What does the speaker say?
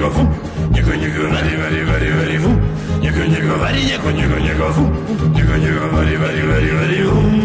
niego fu, niego niego very very very very fu, niego niego very niego niego niego fu, niego niego very very very very fu.